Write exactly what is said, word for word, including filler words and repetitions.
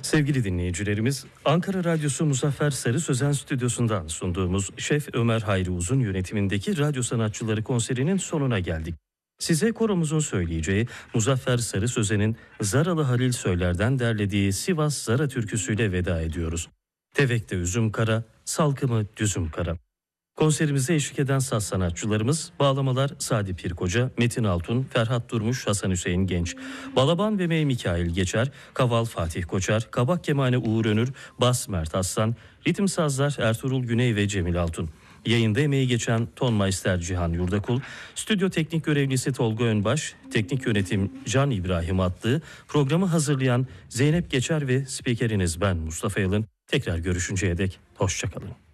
Sevgili dinleyicilerimiz, Ankara Radyosu Muzaffer Sarı Sözen stüdyosundan sunduğumuz Şef Ömer Hayri Uzun yönetimindeki radyo sanatçıları konserinin sonuna geldik. Size koromuzun söyleyeceği Muzaffer Sarı Sözen'in Zaralı Halil Söyler'den derlediği Sivas Zara türküsüyle veda ediyoruz. Tevekte üzüm kara, salkımı düzüm kara. Konserimize eşlik eden saz sanatçılarımız bağlamalar Sadi Pirkoca, Metin Altun, Ferhat Durmuş, Hasan Hüseyin Genç, Balaban ve Mey Mikail Geçer, Kaval Fatih Koçar, Kabak Kemane Uğur Önür, Bas Mert Aslan, ritim sazlar Ertuğrul Güney ve Cemil Altun. Yayında emeği geçen Tonmeister Cihan Yurdakul, stüdyo teknik görevlisi Tolga Önbaş, teknik yönetim Can İbrahim Atlı, programı hazırlayan Zeynep Geçer ve spikeriniz ben Mustafa Yalın. Tekrar görüşünceye dek hoşçakalın.